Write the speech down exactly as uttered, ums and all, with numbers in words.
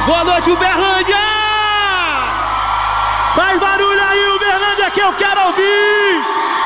Boa noite, Uberlândia! Faz barulho aí, Uberlândia, que eu quero ouvir!